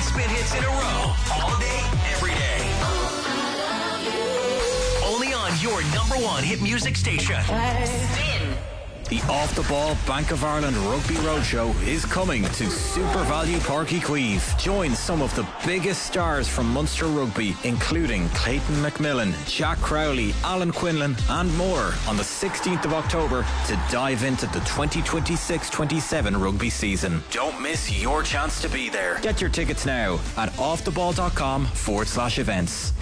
spin hits in a row. All day, every day. Only on your number one hit music station. Spin. The Off the Ball Bank of Ireland Rugby Roadshow is coming to Super Value Park Queeve. Join some of the biggest stars from Munster Rugby, including Clayton McMillan, Jack Crowley, Alan Quinlan and more on the 16th of October to dive into the 2026-27 rugby season. Don't miss your chance to be there. Get your tickets now at offtheball.com/events.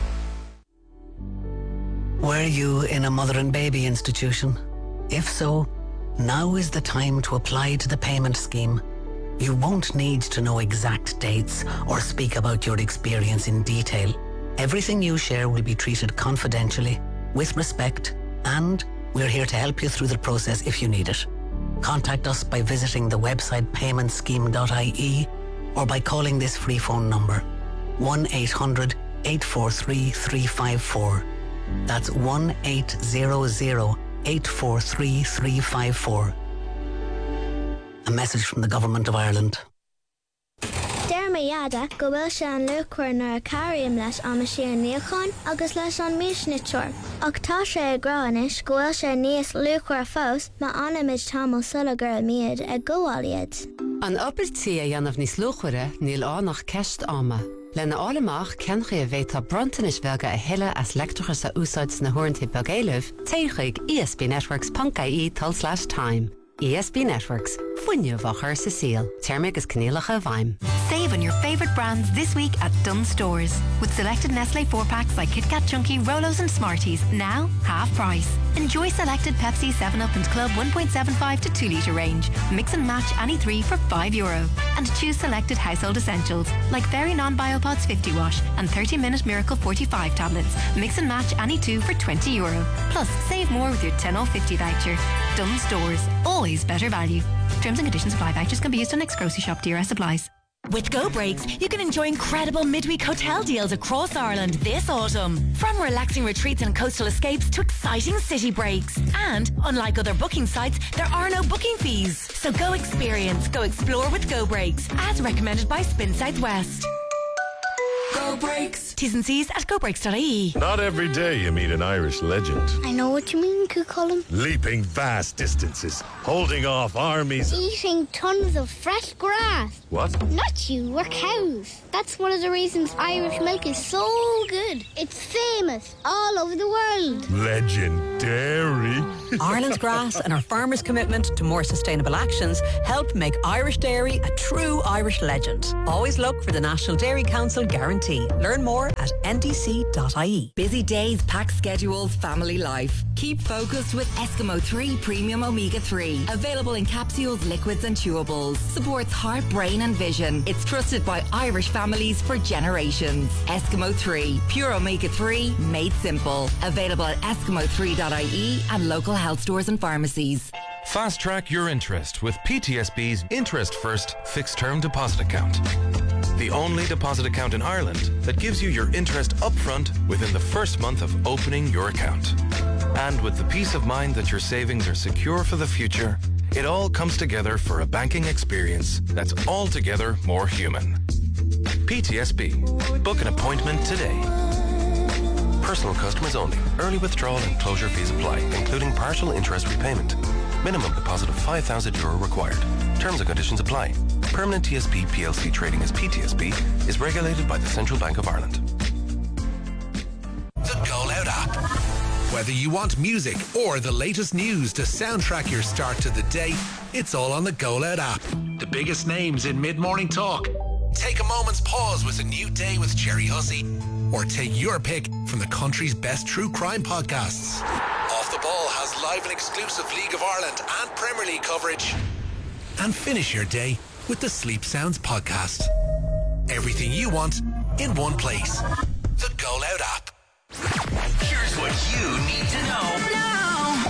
Were you in a mother and baby institution? If so, now is the time to apply to the payment scheme. You won't need to know exact dates or speak about your experience in detail. Everything you share will be treated confidentially, with respect, and we're here to help you through the process if you need it. Contact us by visiting the website paymentscheme.ie or by calling this free phone number 1-800-843-354. That's 1-800-843-354. A message from the Government of Ireland. Dermayada go bhfuil se an luachmhar nar a caraim leis am sé an níochan agus leis an mísnitúir. Ach tá sé ag gráis go bhfuil sé níos luachmhar fós má anamid tamil sulagur miad ag goáiliad. An opirtí a dhéanamh níos luachmhara níl ánach ceist ama. Lena álamach cenché a bhéta brontanis bhelga a heile as lectuchas sa úsáid na hórntaí bagéileh, téigh espnetworks.ie /time. ESB Networks, fuinne bhachar sa síl. Termig is canélacha bhaim. Save on your favourite brands this week at Dunnes Stores. With selected Nestle 4-packs like Kit Kat Chunky, Rolos and Smarties, now half price. Enjoy selected Pepsi, 7up and Club 1.75 to 2 litre range. Mix and match any 3 for €5. And choose selected household essentials like Very Non-Biopods 50 wash and 30-minute Miracle 45 tablets. Mix and match any 2 for €20. Plus, save more with your 10/50 voucher. Dunnes Stores, always better value. Terms and conditions apply. Vouchers can be used on next grocery shop. DRS supplies. With Go Breaks, you can enjoy incredible midweek hotel deals across Ireland this autumn. From relaxing retreats and coastal escapes to exciting city breaks. And, unlike other booking sites, there are no booking fees. So go experience, go explore with Go Breaks, as recommended by Spin Southwest. Go Breaks. T's and C's at gobreaks.ie. Not every day you meet an Irish legend. I know what you mean, Cucullin. Leaping vast distances, holding off armies. Eating tons of fresh grass. What? Not you, we're cows. That's one of the reasons Irish milk is so good. It's famous all over the world. Legendary. Ireland's grass and our farmers' commitment to more sustainable actions helped make Irish dairy a true Irish legend. Always look for the National Dairy Council guarantee. Learn more at ndc.ie. Busy days, packed schedules, family life. Keep focused with Eskimo 3 Premium Omega 3. Available in capsules, liquids and chewables. Supports heart, brain and vision. It's trusted by Irish families for generations. Eskimo 3, pure Omega 3, made simple. Available at eskimo3.ie and local health stores and pharmacies. Fast track your interest with PTSB's Interest First Fixed Term Deposit Account. The only deposit account in Ireland that gives you your interest upfront within the first month of opening your account. And with the peace of mind that your savings are secure for the future, it all comes together for a banking experience that's altogether more human. PTSB. Book an appointment today. Personal customers only. Early withdrawal and closure fees apply, including partial interest repayment. Minimum deposit of €5,000 required. Terms and conditions apply. Permanent TSB PLC trading as PTSB is regulated by the Central Bank of Ireland. The Go Loud app. Whether you want music or the latest news to soundtrack your start to the day, it's all on the Go Loud app. The biggest names in mid-morning talk. Take a moment's pause with A New Day with Jerry Hussey. Or take your pick from the country's best true crime podcasts. Off the Ball has live and exclusive League of Ireland and Premier League coverage. And finish your day with the Sleep Sounds podcast. Everything you want in one place. The Go Loud app. Here's what you need to know now.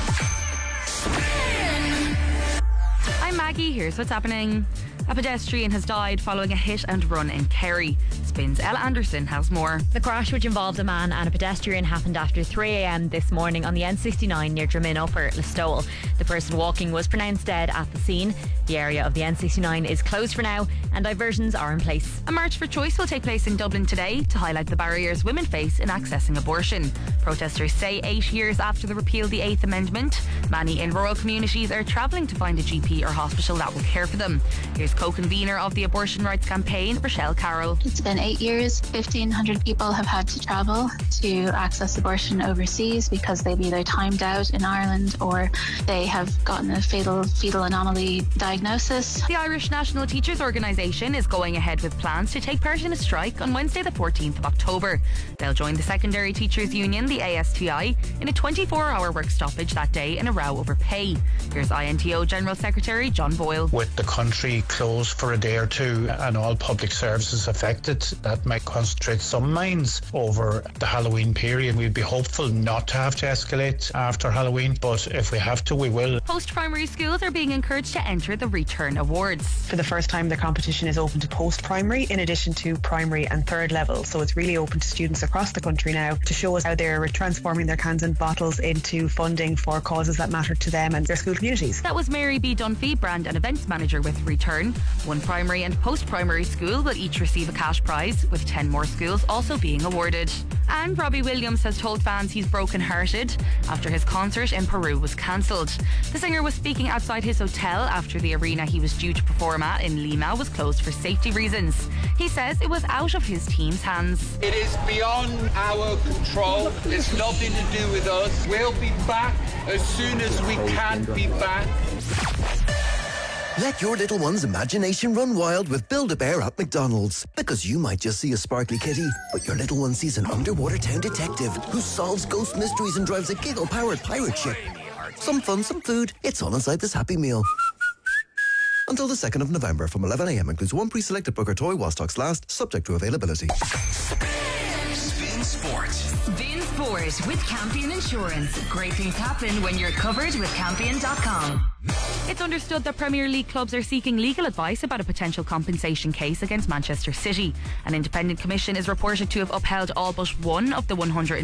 I'm Maggie. Here's what's happening. A pedestrian has died following a hit and run in Kerry. Spin's Ella Anderson has more. The crash, which involved a man and a pedestrian, happened after 3 a.m. this morning on the N69 near Drominn Upper, Listowel. The person walking was pronounced dead at the scene. The area of the N69 is closed for now and diversions are in place. A March for Choice will take place in Dublin today to highlight the barriers women face in accessing abortion. Protesters say 8 years after the repeal of the 8th Amendment, many in rural communities are travelling to find a GP or hospital that will care for them. Here's co-convener of the abortion rights campaign, Rochelle Carroll. It's been 8 years. 1,500 people have had to travel to access abortion overseas because they've either timed out in Ireland or they have gotten a fatal fetal anomaly diagnosis. The Irish National Teachers Organisation is going ahead with plans to take part in a strike on Wednesday the 14th of October. They'll join the Secondary Teachers Union, the ASTI, in a 24-hour work stoppage that day in a row over pay. Here's INTO General Secretary John Boyle. With the country closed for a day or two and all public services affected, that might concentrate some minds over the Halloween period. We'd be hopeful not to have to escalate after Halloween, but if we have to, we will. Post-primary schools are being encouraged to enter the Return Awards. For the first time, the competition is open to post-primary in addition to primary and third level. So it's really open to students across the country now to show us how they're transforming their cans and bottles into funding for causes that matter to them and their school communities. That was Mary B. Dunphy, Brand and Events Manager with Return. One primary and post-primary school will each receive a cash prize, with 10 more schools also being awarded. And Robbie Williams has told fans he's broken-hearted after his concert in Peru was cancelled. The singer was speaking outside his hotel after the arena he was due to perform at in Lima was closed for safety reasons. He says it was out of his team's hands. It is beyond our control. It's nothing to do with us. We'll be back as soon as we can be back. Let your little one's imagination run wild with Build-A-Bear at McDonald's. Because you might just see a sparkly kitty, but your little one sees an underwater town detective who solves ghost mysteries and drives a giggle-powered pirate ship. Some fun, some food. It's all inside this Happy Meal. Until the 2nd of November from 11 a.m. includes one pre-selected Booker toy while stocks last, subject to availability. Spin Sport. Spin Sport with Campion Insurance. Great things happen when you're covered with Campion.com. It's understood that Premier League clubs are seeking legal advice about a potential compensation case against Manchester City. An independent commission is reported to have upheld all but one of the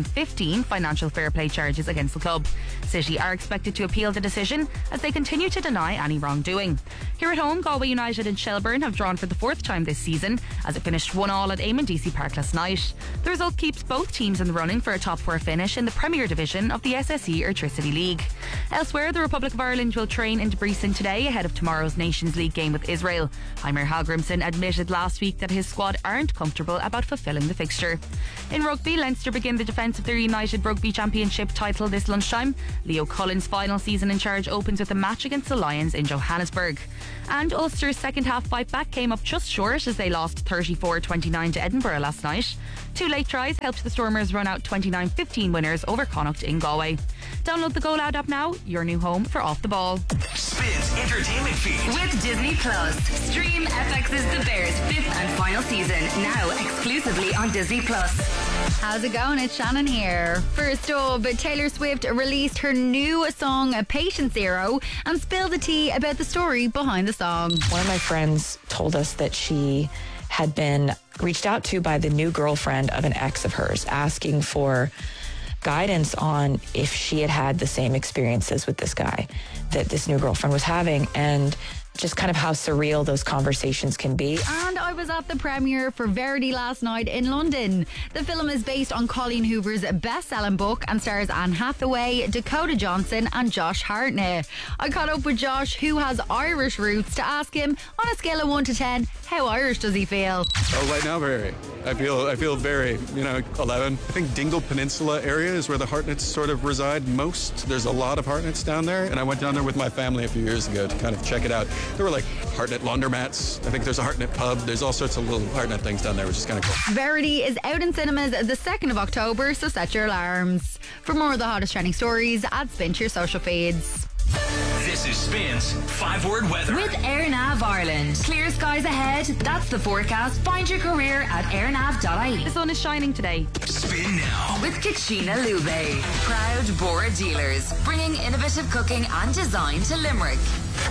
115 financial fair play charges against the club. City are expected to appeal the decision as they continue to deny any wrongdoing. Here at home, Galway United and Shelburne have drawn for the 4th time this season as it finished 1-1 at Eamon DC Park last night. The result keeps both teams in the running for a top 4 finish in the Premier Division of the SSE Airtricity League. Elsewhere, the Republic of Ireland will train in Debrecen today ahead of tomorrow's Nations League game with Israel. Heimer Hallgrimsson admitted last week that his squad aren't comfortable about fulfilling the fixture. In rugby, Leinster begin the defence of their United Rugby Championship title this lunchtime. Leo Cullen's final season in charge opens with a match against the Lions in Johannesburg. And Ulster's second half fight back came up just short as they lost 34-29 to Edinburgh last night. 2 late tries helped the Stormers run out 29-15 winners over Connacht in Galway. Download the Go Loud app now, your new home for Off the Ball. Spins Entertainment Feed. With Disney Plus. Stream FX's The Bears 5th and final season, now exclusively on Disney Plus. How's it going? It's Shannon here. First up, Taylor Swift released her new song Patient Zero and spilled the tea about the story behind the song. One of my friends told us that she had been reached out to by the new girlfriend of an ex of hers, asking for guidance on if she had had the same experiences with this guy that this new girlfriend was having, and just kind of how surreal those conversations can be. And I was at the premiere for Verity last night in London. The film is based on Colleen Hoover's best-selling book and stars Anne Hathaway, Dakota Johnson and Josh Hartnett. I caught up with Josh, who has Irish roots, to ask him, on a scale of 1 to 10, how Irish does he feel? Oh, right now, very. I feel very, 11. I think Dingle Peninsula area is where the Hartnetts sort of reside most. There's a lot of Hartnetts down there, and I went down there with my family a few years ago to kind of check it out. There were like Hartnett laundromats. I think there's a Hartnett pub. There's all sorts of little Hartnett things down there, which is kind of cool. Verity is out in cinemas the 2nd of October, so set your alarms. For more of the hottest trending stories, add Spin to your social feeds. This is Spin's 5-word weather. With AirNav Ireland. Clear skies ahead. That's the forecast. Find your career at airnav.ie. The sun is shining today. Spin now. With Kachina Lube. Proud Bora dealers. Bringing innovative cooking and design to Limerick.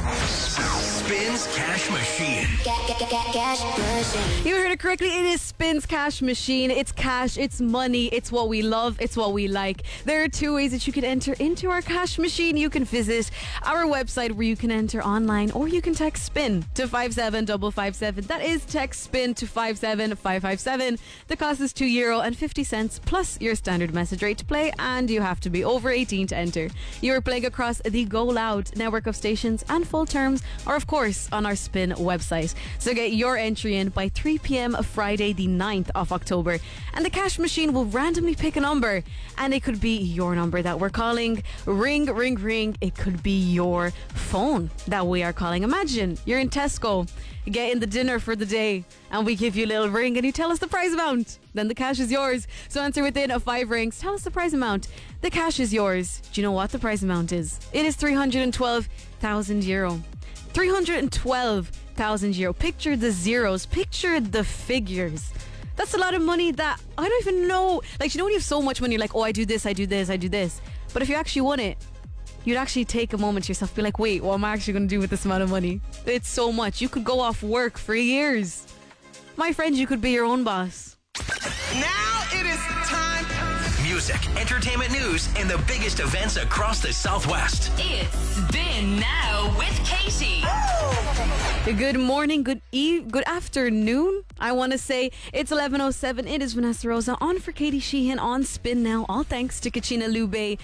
Spins Cash Machine. Cash machine. You heard it correctly. It is Spins Cash Machine. It's cash, it's money, it's what we love, it's what we like. There are two ways that you can enter into our cash machine. You can visit our website where you can enter online, or you can text SPIN to 57557. That is text SPIN to 57557. The cost is €2.50 plus your standard message rate to play, and you have to be over 18 to enter. You are playing across the Go Loud network of stations, and full terms are of course on our Spin website. So get your entry in by 3 p.m. Friday the 9th of October, and the cash machine will randomly pick a number, and it could be your number that we're calling. Ring, ring, ring. It could be your phone that we are calling. Imagine you're in Tesco getting the dinner for the day, and we give you a little ring and you tell us the price amount. Then the cash is yours. So answer within 5 rings. Tell us the price amount. The cash is yours. Do you know what the price amount is? It is €312,000. €312,000. Picture the zeros. Picture the figures. That's a lot of money that I don't even know. Like, you know when you have so much money, you're like, oh, I do this, I do this, I do this. But if you actually won it, you'd actually take a moment to yourself, be like, wait, what am I actually going to do with this amount of money? It's so much. You could go off work for years. My friend, you could be your own boss. Now it is time. Music, entertainment news, and the biggest events across the Southwest. It's Spin Now with Katie. Good morning, good afternoon. I want to say it's 11:07. It is Vanessa Rosa on for Katie Sheehan on Spin Now. All thanks to Kachina Lube.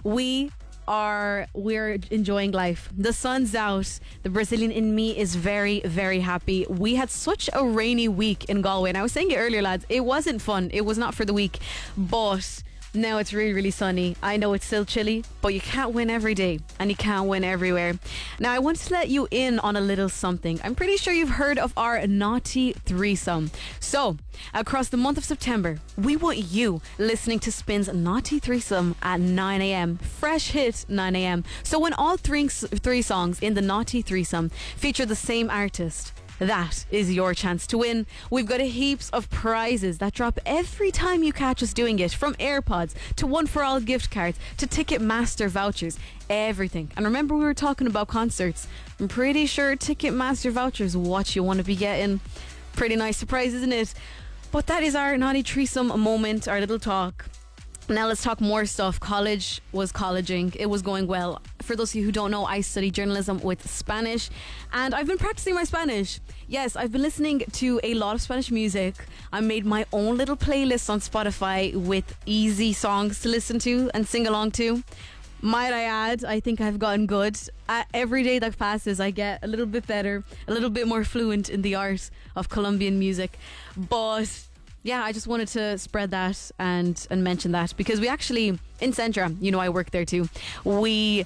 We're enjoying life. The sun's out. The Brazilian in me is very, very happy. We had such a rainy week in Galway, and I was saying it earlier, lads, it wasn't fun. It was not for the week, but now it's really, really sunny. I know it's still chilly, but you can't win every day, and you can't win everywhere. Now, I want to let you in on a little something. I'm pretty sure you've heard of our Naughty Threesome. So, across the month of September, we want you listening to Spin's Naughty Threesome at 9 a.m. Fresh hit 9 a.m. So when all three songs in the Naughty Threesome feature the same artist, that is your chance to win. We've got heaps of prizes that drop every time you catch us doing it, from AirPods to One for All gift cards to Ticketmaster vouchers, everything. And remember, we were talking about concerts. I'm pretty sure Ticketmaster vouchers what you want to be getting. Pretty nice surprise, isn't it? But that is our Naughty Threesome moment, our little talk. Now let's talk more stuff. College was colleging. It was going well. For those of you who don't know, I study journalism with Spanish, and I've been practicing my Spanish. Yes, I've been listening to a lot of Spanish music. I made my own little playlist on Spotify with easy songs to listen to and sing along to. Might I add, I think I've gotten good. Every day that passes, I get a little bit better, a little bit more fluent in the art of Colombian music. But yeah, I just wanted to spread that and mention that, because we actually, in Centra, you know I work there too, we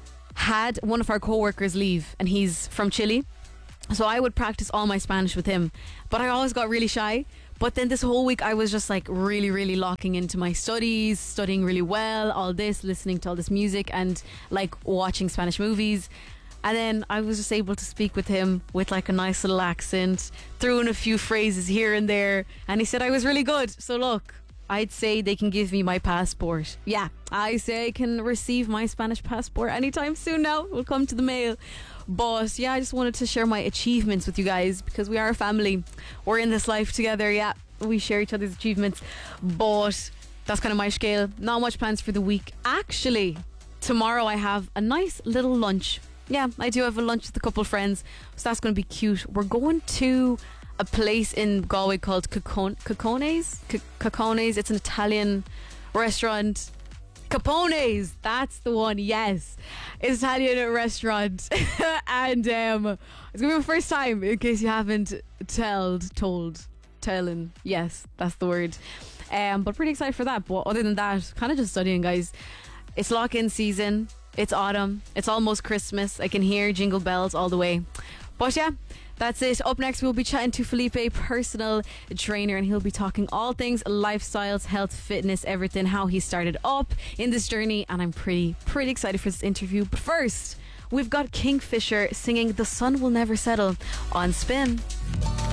had one of our co-workers leave, and he's from Chile. So I would practice all my Spanish with him, but I always got really shy. But then this whole week I was just like really, really locking into my studies, studying really well, all this, listening to all this music, and like watching Spanish movies. And then I was just able to speak with him with like a nice little accent, threw in a few phrases here and there, and he said I was really good. So look, I'd say they can give me my passport. Yeah, I say I can receive my Spanish passport anytime soon now. It will come to the mail. But yeah, I just wanted to share my achievements with you guys, because we are a family. We're in this life together. Yeah, we share each other's achievements. But that's kind of my scale. Not much plans for the week. Actually, tomorrow I have a nice little lunch. Yeah, I do have a lunch with a couple of friends, so that's going to be cute. We're going to a place in Galway called Cacones. Cacones. It's an Italian restaurant. Capone's, that's the one. Yes, it's an Italian restaurant, and it's gonna be my first time. In case you haven't telling. Yes, that's the word. But pretty excited for that. But other than that, kind of just studying, guys. It's lock-in season. It's autumn. It's almost Christmas. I can hear jingle bells all the way. But yeah, that's it. Up next, we'll be chatting to Felipe, personal trainer, and he'll be talking all things lifestyles, health, fitness, everything, how he started up in this journey. And I'm pretty excited for this interview. But first, we've got Kingfisher singing The Sun Will Never Settle on Spin.